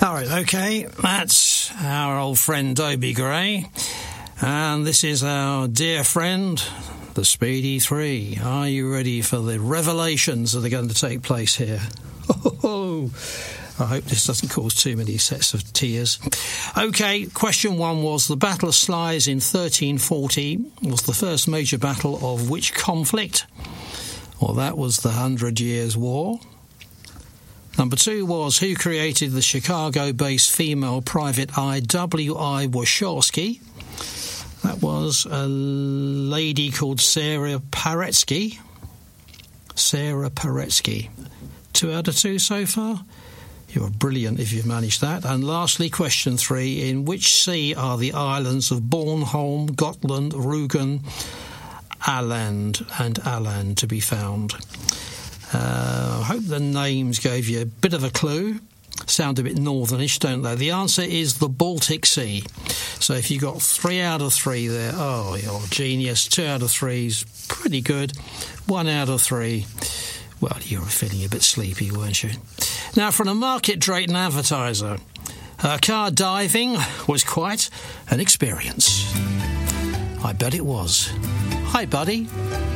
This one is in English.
All right, okay, that's our old friend Dobie Gray, and this is our dear friend, the Speedy 3. Are you ready for the revelations that are going to take place here? I hope this doesn't cause too many sets of tears. Okay, question 1 was, the Battle of Sluys in 1340 was the first major battle of which conflict? Well, that was the 100 Years' War. Number 2 was, who created the Chicago-based female private eye W.I. Wachowski? That was a lady called Sarah Paretsky. Sarah Paretsky. 2 out of 2 so far? You're brilliant if you've managed that. And lastly, question 3, in which sea are the islands of Bornholm, Gotland, Rügen, Åland to be found? I hope the names gave you a bit of a clue. Sound a bit northernish, don't they? The answer is the Baltic Sea. So if you got 3 out of 3 there, oh, you're a genius. 2 out of 3's pretty good. 1 out of 3, well, you were feeling a bit sleepy, weren't you? Now, from a Market Drayton advertiser, her car diving was quite an experience. I bet it was. Hi, buddy.